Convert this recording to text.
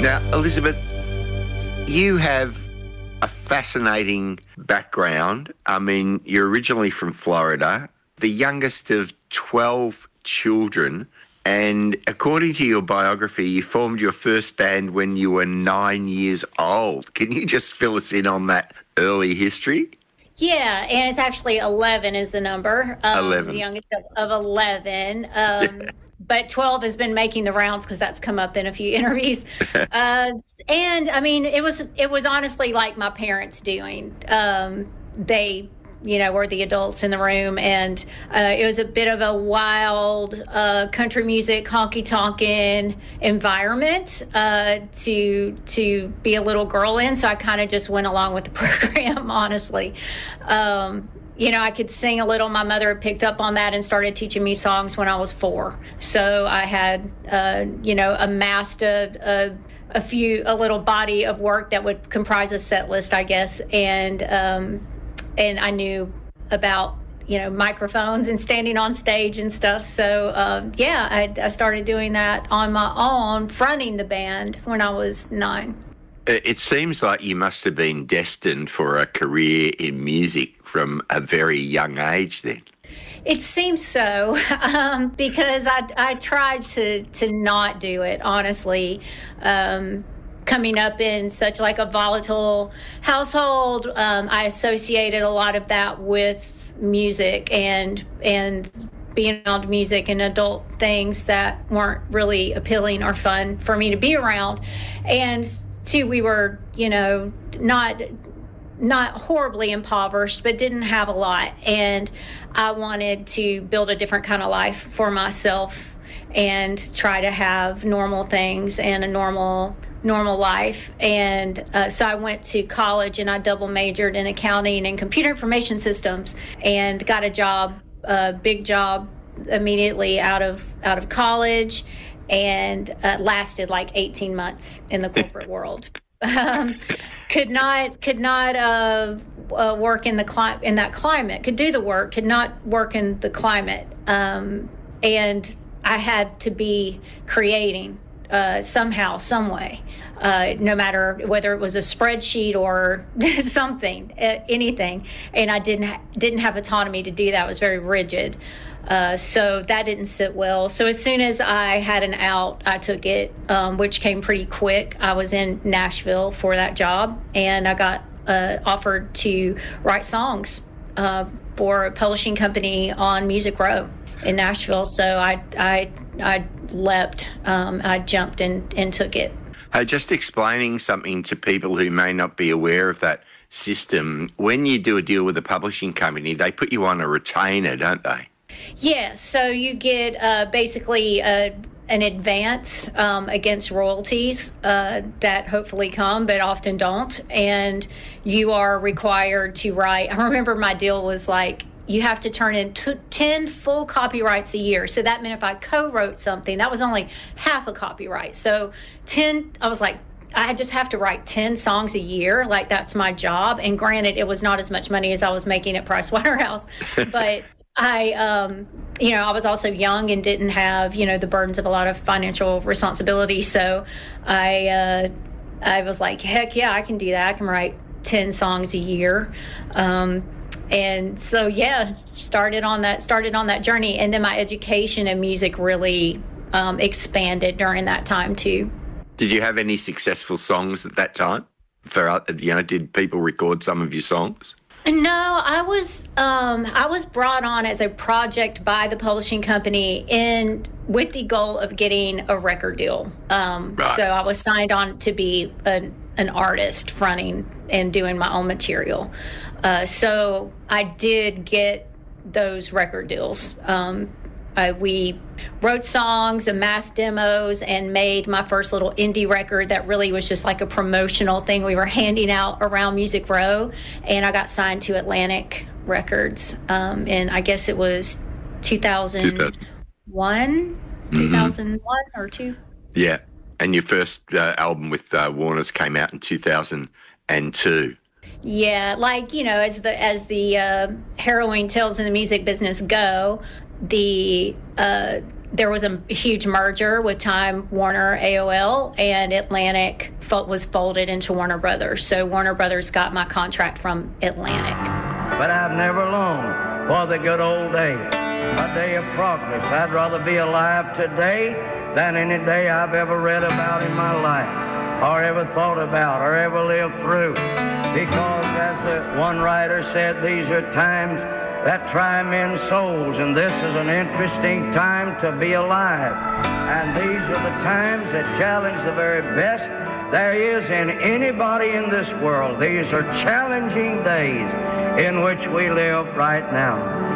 Now, Elizabeth, you have a fascinating background. I mean, you're originally from Florida, the youngest of 12 children, and according to your biography, you formed your first band when you were 9 years old. Can you just fill us in on that early history? Yeah, and it's actually 11 is the number. 11. The youngest of 11. But 12 has been making the rounds because that's come up in a few interviews. And I mean, it was honestly like my parents doing. They, were the adults in the room, and it was a bit of a wild country music, honky-tonkin' environment to be a little girl in. So I kind of just went along with the program, honestly. I could sing a little. My mother had picked up on that and started teaching me songs when I was 4. So I had, amassed a little body of work that would comprise a set list, I guess. And I knew about, microphones and standing on stage and stuff. So, I started doing that on my own, fronting the band when I was 9. It seems like you must have been destined for a career in music from a very young age then. It seems so, because I tried to not do it, honestly. Coming up in such like a volatile household, I associated a lot of that with music and being around music and adult things that weren't really appealing or fun for me to be around. And two, we were, not horribly impoverished, but didn't have a lot. And I wanted to build a different kind of life for myself and try to have normal things and a normal life. And so I went to college and I double majored in accounting and computer information systems and got a big job immediately out of college, and lasted like 18 months in the corporate world. Could not work in that climate. Could do the work, could not work in the climate. And I had to be creating somehow, some way, no matter whether it was a spreadsheet or something, anything. And I didn't have autonomy to do that. I was very rigid. So that didn't sit well. So as soon as I had an out, I took it, which came pretty quick. I was in Nashville for that job, and I got offered to write songs for a publishing company on Music Row in Nashville. So I leapt, I jumped and took it. Just explaining something to people who may not be aware of that system. When you do a deal with a publishing company, they put you on a retainer, don't they? Yeah, so you get basically an advance against royalties that hopefully come, but often don't. And you are required to write. I remember my deal was like, you have to turn in 10 full copyrights a year. So that meant if I co-wrote something, that was only half a copyright. So 10, I was like, I just have to write 10 songs a year. Like, that's my job. And granted, it was not as much money as I was making at Price Waterhouse, but I was also young and didn't have, the burdens of a lot of financial responsibility. So I was like, heck yeah, I can do that. I can write 10 songs a year. And so, started on that journey. And then my education in music really expanded during that time too. Did you have any successful songs at that time? Did people record some of your songs? No, I was brought on as a project by the publishing company with the goal of getting a record deal. Right. So I was signed on to be an artist fronting and doing my own material. So I did get those record deals. We wrote songs, amassed demos, and made my first little indie record that really was just like a promotional thing we were handing out around Music Row. And I got signed to Atlantic Records. And I guess it was 2001, 2001 or 2. Yeah. And your first album with Warner's came out in 2002. Yeah, like, as the harrowing tales in the music business go, the there was a huge merger with Time Warner AOL, and Atlantic was folded into Warner Brothers. So Warner Brothers got my contract from Atlantic. But I've never longed for the good old days, a day of progress. I'd rather be alive today than any day I've ever read about in my life, or ever thought about, or ever lived through. Because as one writer said, these are times that try men's souls, and this is an interesting time to be alive. And these are the times that challenge the very best there is in anybody in this world. These are challenging days in which we live right now.